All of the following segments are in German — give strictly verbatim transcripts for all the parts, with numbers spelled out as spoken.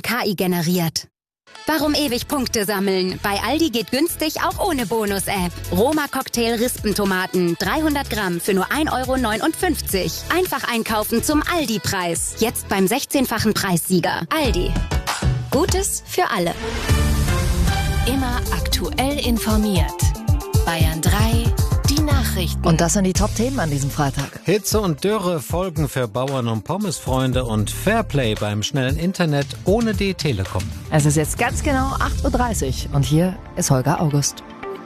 K I generiert. Warum ewig Punkte sammeln? Bei Aldi geht günstig auch ohne Bonus-App. Roma Cocktail Rispentomaten, dreihundert Gramm für nur ein Euro neunundfünfzig. Einfach einkaufen zum Aldi-Preis. Jetzt beim sechzehnfachen Preissieger. Aldi. Gutes für alle. Immer aktuell informiert. Bayern drei, die Nachrichten. Und das sind die Top-Themen an diesem Freitag. Hitze und Dürre folgen für Bauern und Pommesfreunde und Fairplay beim schnellen Internet ohne die Telekom. Es ist jetzt ganz genau acht Uhr dreißig und hier ist Holger August.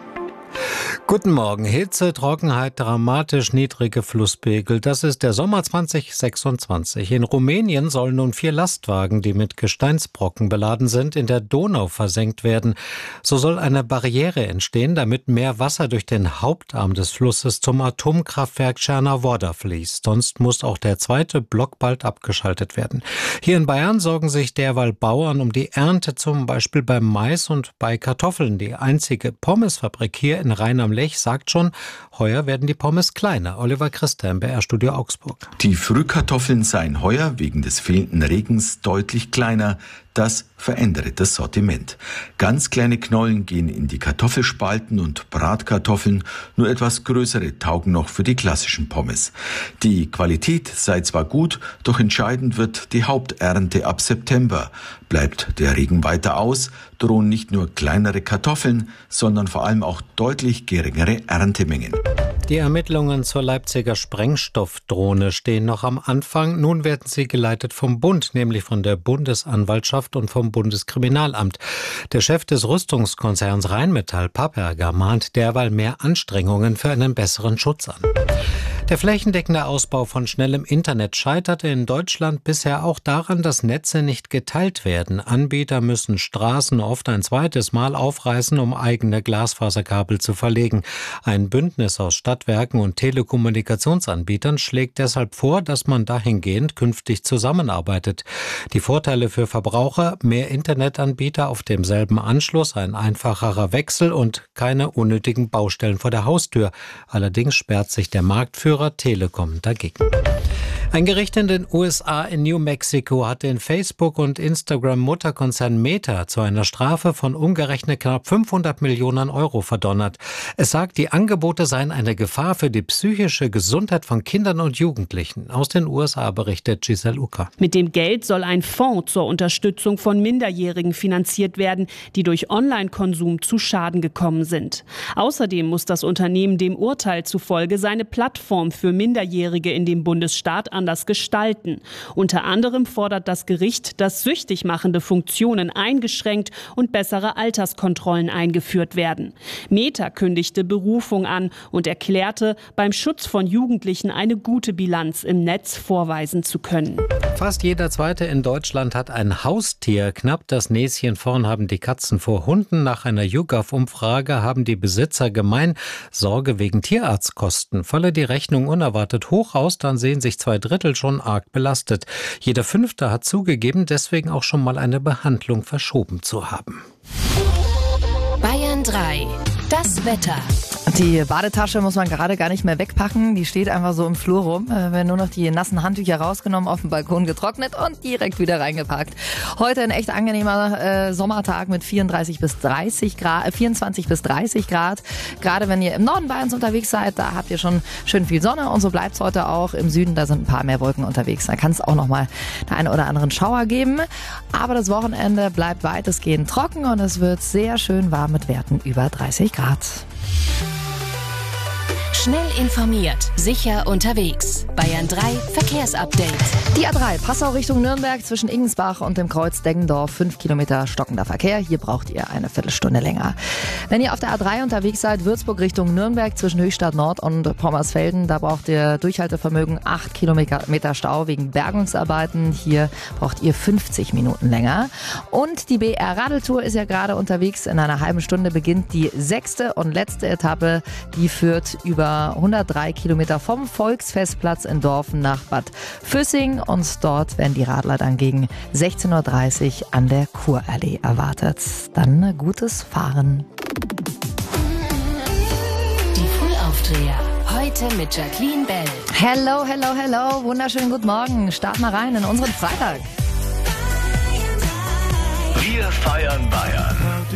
Guten Morgen. Hitze, Trockenheit, dramatisch niedrige Flusspegel. Das ist der Sommer zwanzig sechsundzwanzig. In Rumänien sollen nun vier Lastwagen, die mit Gesteinsbrocken beladen sind, in der Donau versenkt werden. So soll eine Barriere entstehen, damit mehr Wasser durch den Hauptarm des Flusses zum Atomkraftwerk Černá fließt. Sonst muss auch der zweite Block bald abgeschaltet werden. Hier in Bayern sorgen sich derweil Bauern um die Ernte, zum Beispiel beim Mais und bei Kartoffeln. Die einzige Pommesfabrik hier in Rhein am Lech sagt schon, heuer werden die Pommes kleiner. Oliver Christa im B R-Studio Augsburg. Die Frühkartoffeln seien heuer wegen des fehlenden Regens deutlich kleiner. Das verändert das Sortiment. Ganz kleine Knollen gehen in die Kartoffelspalten und Bratkartoffeln, nur etwas größere taugen noch für die klassischen Pommes. Die Qualität sei zwar gut, doch entscheidend wird die Haupternte ab September. Bleibt der Regen weiter aus, drohen nicht nur kleinere Kartoffeln, sondern vor allem auch deutlich geringere Erntemengen. Die Ermittlungen zur Leipziger Sprengstoffdrohne stehen noch am Anfang. Nun werden sie geleitet vom Bund, nämlich von der Bundesanwaltschaft und vom Bundeskriminalamt. Der Chef des Rüstungskonzerns Rheinmetall, Papperger, mahnt derweil mehr Anstrengungen für einen besseren Schutz an. Der flächendeckende Ausbau von schnellem Internet scheiterte in Deutschland bisher auch daran, dass Netze nicht geteilt werden. Anbieter müssen Straßen oft ein zweites Mal aufreißen, um eigene Glasfaserkabel zu verlegen. Ein Bündnis aus Stadtwerken und Telekommunikationsanbietern schlägt deshalb vor, dass man dahingehend künftig zusammenarbeitet. Die Vorteile für Verbraucher: mehr Internetanbieter auf demselben Anschluss, ein einfacherer Wechsel und keine unnötigen Baustellen vor der Haustür. Allerdings sperrt sich der Marktführer Telekom dagegen. Ein Gericht in den U S A in New Mexico hat den Facebook- und Instagram-Mutterkonzern Meta zu einer Strafe von umgerechnet knapp fünfhundert Millionen Euro verdonnert. Es sagt, die Angebote seien eine Gefahr für die psychische Gesundheit von Kindern und Jugendlichen. Aus den U S A berichtet Giselle Ucker. Mit dem Geld soll ein Fonds zur Unterstützung von Minderjährigen finanziert werden, die durch Online-Konsum zu Schaden gekommen sind. Außerdem muss das Unternehmen dem Urteil zufolge seine Plattform für Minderjährige in dem Bundesstaat anders gestalten. Unter anderem fordert das Gericht, dass süchtig machende Funktionen eingeschränkt und bessere Alterskontrollen eingeführt werden. Meta kündigte Berufung an und erklärte, beim Schutz von Jugendlichen eine gute Bilanz im Netz vorweisen zu können. Fast jeder Zweite in Deutschland hat ein Haustier. Knapp das Näschen vorn haben die Katzen vor Hunden. Nach einer YouGov-Umfrage haben die Besitzer gemein Sorge wegen Tierarztkosten. Falle die Rechnung unerwartet hoch aus, dann sehen sich zwei Drittel schon arg belastet. Jeder Fünfte hat zugegeben, deswegen auch schon mal eine Behandlung verschoben zu haben. Bayern drei, das Wetter. Die Badetasche muss man gerade gar nicht mehr wegpacken. Die steht einfach so im Flur rum. Äh, werden nur noch die nassen Handtücher rausgenommen, auf dem Balkon getrocknet und direkt wieder reingepackt. Heute ein echt angenehmer äh, Sommertag mit vierunddreißig bis dreißig Grad, äh, vierundzwanzig bis dreißig Grad. Gerade wenn ihr im Norden Bayerns unterwegs seid, da habt ihr schon schön viel Sonne und so bleibt es heute auch. Im Süden, da sind ein paar mehr Wolken unterwegs. Da kann es auch noch mal den einen oder anderen Schauer geben. Aber das Wochenende bleibt weitestgehend trocken und es wird sehr schön warm mit Werten über dreißig Grad. Schnell informiert, sicher unterwegs. Bayern drei Verkehrsupdate. Die A drei, Passau Richtung Nürnberg zwischen Ingensbach und dem Kreuz Deggendorf. Fünf Kilometer stockender Verkehr. Hier braucht ihr eine Viertelstunde länger. Wenn ihr auf der A drei unterwegs seid, Würzburg Richtung Nürnberg zwischen Höchstadt Nord und Pommersfelden, da braucht ihr Durchhaltevermögen acht Kilometer Stau wegen Bergungsarbeiten. Hier braucht ihr fünfzig Minuten länger. Und die B R Radeltour ist ja gerade unterwegs. In einer halben Stunde beginnt die sechste und letzte Etappe. Die führt über hundertdrei Kilometer vom Volksfestplatz in Dorfen nach Bad Füssing und dort werden die Radler dann gegen sechzehn Uhr dreißig an der Kurallee erwartet. Dann gutes Fahren. Die Frühaufdreher. Heute mit Jacqueline Bell. Hello, hello, hello. Wunderschönen guten Morgen. Start mal rein in unseren Freitag.